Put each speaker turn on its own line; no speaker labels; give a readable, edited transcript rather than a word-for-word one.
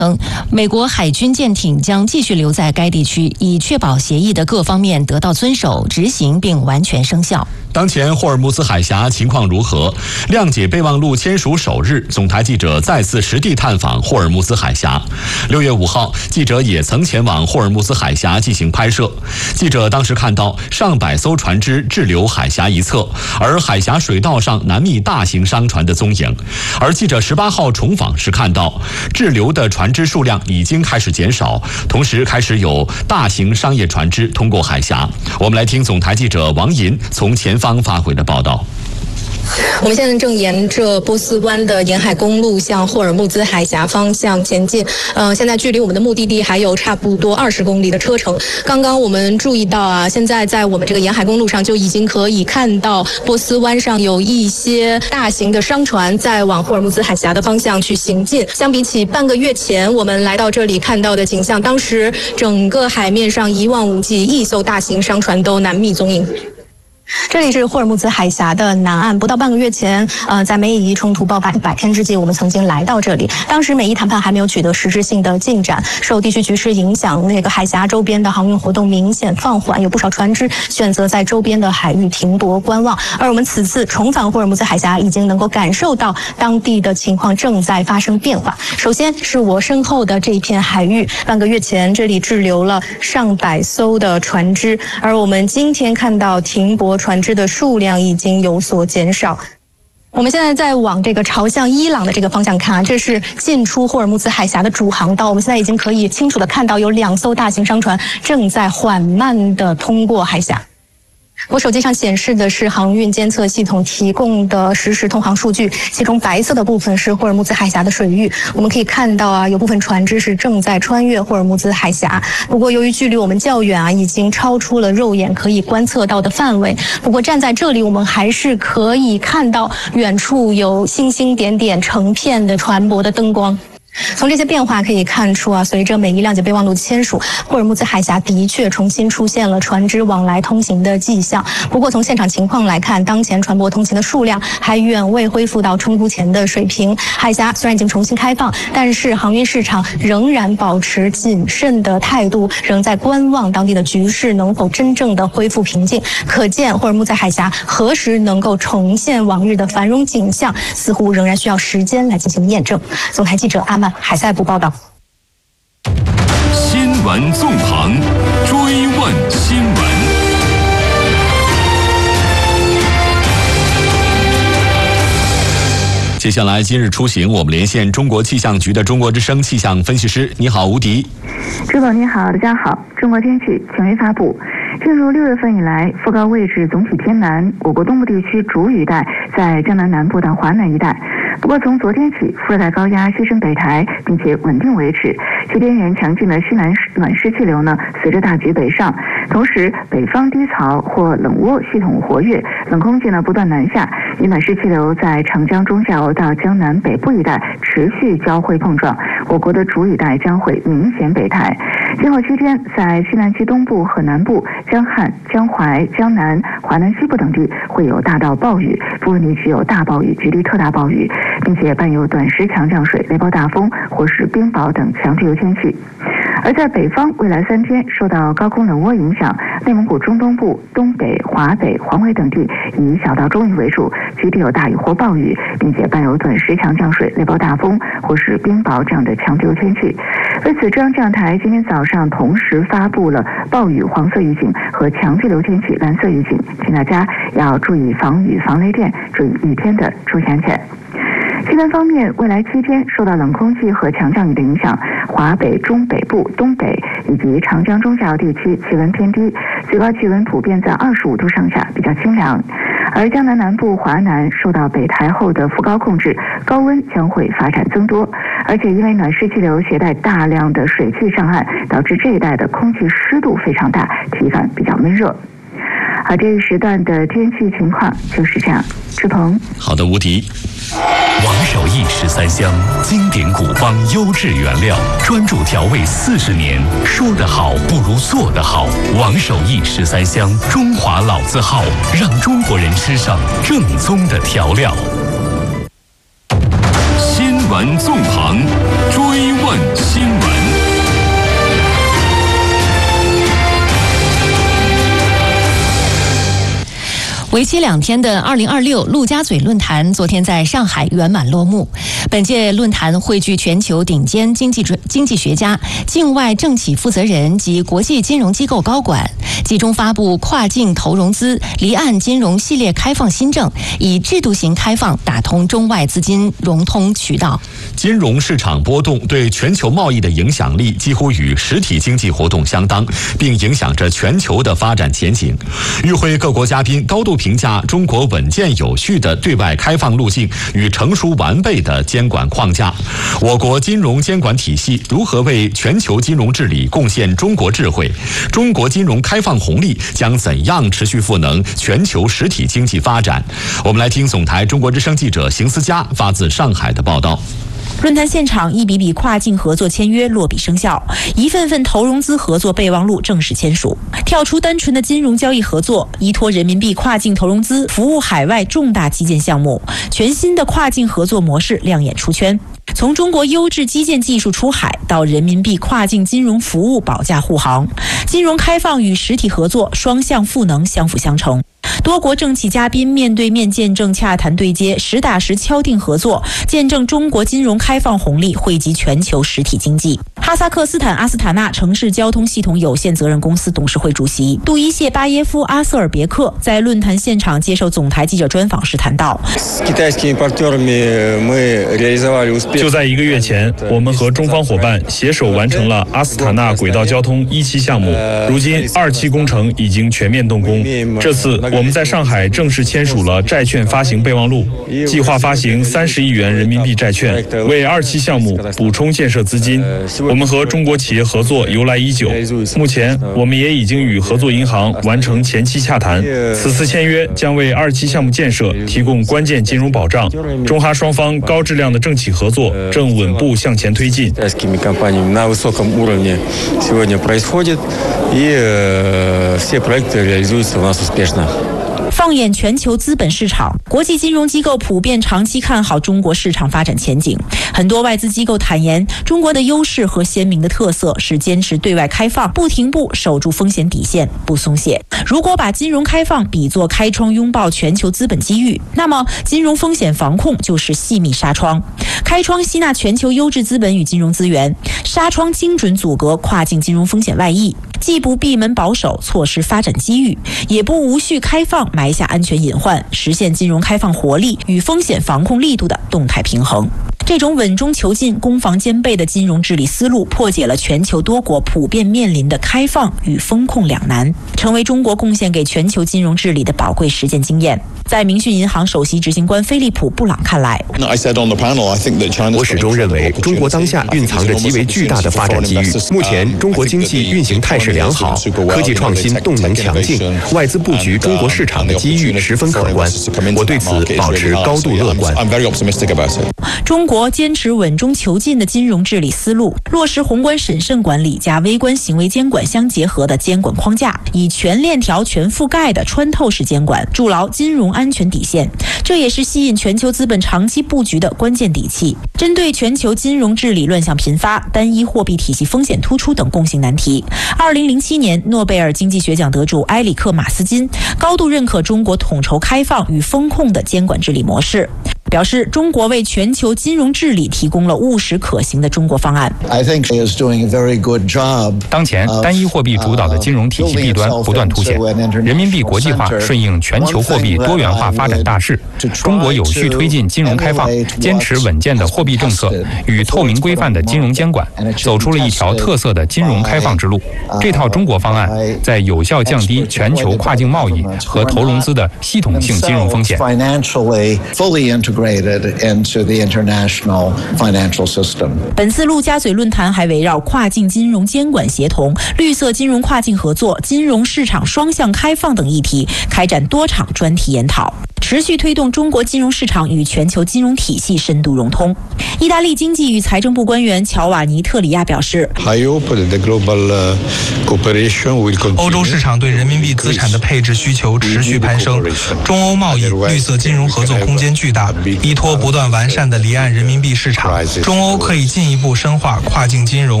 美国海军舰艇将继续留在该地区，以确保协议的各方面得到遵守、执行并完全生效。
当前霍尔木兹海峡情况如何？谅解备忘录签署首日，总台记者再次实地探访霍尔木兹海峡。6月5号，记者也曾前往霍尔木兹海峡进行拍摄。记者当时看到上百艘船只滞留海峡一侧，而海峡水道上难觅大型商船的踪影。而记者18号重访时看到，滞留的船只数量已经开始减少，同时开始有大型商业船只通过海峡。我们来听总台记者王银从前方发回的报道。
我们现在正沿着波斯湾的沿海公路向霍尔木兹海峡方向前进。现在距离我们的目的地还有差不多20公里的车程。刚刚我们注意到啊，现在在我们这个沿海公路上就已经可以看到波斯湾上有一些大型的商船在往霍尔木兹海峡的方向去行进。相比起半个月前我们来到这里看到的景象，当时整个海面上一望无际，一艘大型商船都难觅踪影。这里是霍尔木兹海峡的南岸，不到半个月前，在美以伊冲突爆发100天之际，我们曾经来到这里。当时美伊谈判还没有取得实质性的进展，受地区局势影响，那个海峡周边的航运活动明显放缓，有不少船只选择在周边的海域停泊观望。而我们此次重返霍尔木兹海峡，已经能够感受到当地的情况正在发生变化。首先是我身后的这一片海域，半个月前这里滞留了上百艘的船只，而我们今天看到停泊船只的数量已经有所减少。我们现在在往这个朝向伊朗的这个方向看，这是进出霍尔木兹海峡的主航道。我们现在已经可以清楚地看到有2艘大型商船正在缓慢地通过海峡。我手机上显示的是航运监测系统提供的实时通航数据，其中白色的部分是霍尔木兹海峡的水域。我们可以看到啊，有部分船只是正在穿越霍尔木兹海峡。不过由于距离我们较远啊，已经超出了肉眼可以观测到的范围。不过站在这里，我们还是可以看到远处有星星点点成片的船舶的灯光。从这些变化可以看出啊，随着美伊谅解备忘录签署，霍尔木兹海峡的确重新出现了船只往来通行的迹象。不过从现场情况来看，当前船舶通行的数量还远未恢复到冲突前的水平。海峡虽然已经重新开放，但是航运市场仍然保持谨慎的态度，仍在观望当地的局势能否真正的恢复平静。可见霍尔木兹海峡何时能够重现往日的繁荣景象，似乎仍然需要时间来进行验证。总台记者阿曼海塞部报道。
新闻纵横，追问新闻。
接下来今日出行，我们连线中国气象局的中国之声气象分析师。你好，吴迪。
朱总你好，大家好。中国天气权威发布，进入6月份以来，副高位置总体偏南，我国东部地区主雨带在江南南部到华南一带。不过从昨天起，副热带高压西伸北台，并且稳定维持，其边缘强劲的西南暖湿气流呢，随着大局北上，同时北方低槽或冷涡系统活跃，冷空气呢不断南下，与暖湿气流在长江中下游到江南北部一带持续交汇碰撞，我国的主雨带将会明显北抬。今后7天，在西南区东部和南部、江汉、江淮、江南、华南西部等地会有大到暴雨，部分地区有大暴雨、局地特大暴雨，并且伴有短时强降水、雷暴大风或是冰雹等强对流天气。而在北方，未来3天受到高空冷涡影响，内蒙古中东部、东北、华北、黄尾等地以小到中雨为主，局地有大雨或暴雨，并且伴有短时强降水、雷暴大风或是冰雹这样的强对流天气。为此，中央气象台今天早上同时发布了暴雨黄色预警和强对流天气蓝色预警，请大家要注意防雨、防雷电，注意雨天的出行安全。气温方面，未来7天受到冷空气和强降雨的影响，华北、中北部、东北以及长江中下游地区气温偏低，最高气温普遍在25度上下，比较清凉。而江南南部、华南受到北台后的副高控制，高温将会发展增多，而且因为暖湿气流携带大量的水汽上岸，导致这一带的空气湿度非常大，体感比较闷热。好，这一时段的天气情况就是这样。志鹏，
好的，吴迪。
王守义13香，经典古方优质原料，专注调味40年，说得好不如做得好。王守义13香，中华老字号，让中国人吃上正宗的调料。新闻纵横，追问新
为期2天的2026陆家嘴论坛昨天在上海圆满落幕。本届论坛汇聚全球顶尖经济学家、境外政企负责人及国际金融机构高管，集中发布跨境投融资、离岸金融系列开放新政，以制度型开放打通中外资金融通渠道。
金融市场波动对全球贸易的影响力几乎与实体经济活动相当，并影响着全球的发展前景。与会各国嘉宾高度评价中国稳健有序的对外开放路径与成熟完备的监管框架。我国金融监管体系如何为全球金融治理贡献中国智慧？中国金融开放红利将怎样持续赋能全球实体经济发展？我们来听总台中国之声记者邢思佳发自上海的报道。
论坛现场，一笔笔跨境合作签约落笔生效，一份份投融资合作备忘录正式签署。跳出单纯的金融交易合作，依托人民币跨境投融资，服务海外重大基建项目，全新的跨境合作模式亮眼出圈。从中国优质基建技术出海到人民币跨境金融服务保驾护航，金融开放与实体合作双向赋能，相辅相成。多国政企嘉宾面对面见证洽谈对接，实打实敲定合作，见证中国金融开放红利惠及全球实体经济。哈萨克斯坦阿斯塔纳城市交通系统有限责任公司董事会主席杜伊谢巴耶夫阿瑟尔别克在论坛现场接受总台记者专访时谈到，
就在1个月前，我们和中方伙伴携手完成了阿斯塔纳轨道交通1期项目，如今2期工程已经全面动工。这次我们在上海正式签署了债券发行备忘录，计划发行30亿元人民币债券，为2期项目补充建设资金。我们和中国企业合作由来已久，目前我们也已经与合作银行完成前期洽谈。此次签约将为2期项目建设提供关键金融保障。中哈双方高质量的政企合作正稳步向前推进。
放眼全球资本市场，国际金融机构普遍长期看好中国市场发展前景。很多外资机构坦言，中国的优势和鲜明的特色是坚持对外开放，不停步守住风险底线，不松懈。如果把金融开放比作开窗拥抱全球资本机遇，那么金融风险防控就是细密纱窗。开窗吸纳全球优质资本与金融资源，纱窗精准阻隔跨境金融风险外溢，既不闭门保守错失发展机遇，也不无序开放埋下安全隐患，实现金融开放活力与风险防控力度的动态平衡。这种稳中求进、攻防兼备的金融治理思路，破解了全球多国普遍面临的开放与风控两难，成为中国贡献给全球金融治理的宝贵实践经验。在明讯银行首席执行官菲利普·布朗看来，
我始终认为中国当下蕴藏着极为巨大的发展机遇。目前中国经济运行态势良好，科技创新动能强劲，外资布局中国市场的机遇十分可观。我对此保持高度乐观。
中国坚持稳中求进的金融治理思路，落实宏观审慎管理加微观行为监管相结合的监管框架，以全链条全覆盖的穿透式监管筑牢金融安全底线，这也是吸引全球资本长期布局的关键底气。针对全球金融治理乱象频发、单一货币体系风险突出等共性难题，2007年诺贝尔经济学奖得主埃里克·马斯金高度认可中国统筹开放与风控的监管治理模式，表示中国为全球金融治理提供了务实可行的中国方案。
当前单一货币主导的金融体系弊端不断凸显，人民币国际化顺应全球货币多元化发展大势。中国有序推进金融开放，坚持稳健的货币政策与透明规范的金融监管，走出了一条特色的金融开放之路。这套中国方案在有效降低全球跨境贸易和投融资的系统性金融风险。
本次陆家嘴论坛还围绕跨境金融监管协同、绿色金融跨境合作、金融市场双向开放等议题开展多场专题研讨，持续推动中国金融市场与全球金融体系深度融通。意大利经济与财政部官员乔瓦尼·特里亚表示，
欧洲市场对人民币资产的配置需求持续攀升，中欧贸易、绿色金融合作空间巨大，依托不断完善的离岸人民币市场，中欧可以进一步深化跨境金融